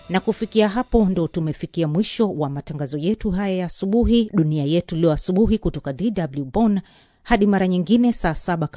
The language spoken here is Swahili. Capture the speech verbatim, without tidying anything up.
Na kufikia hapo ndo tumefikia mwisho wa matangazo yetu haya ya asubuhi, dunia yetu leo asubuhi kutoka D W Bonn. Hadi mara nyingine saa saba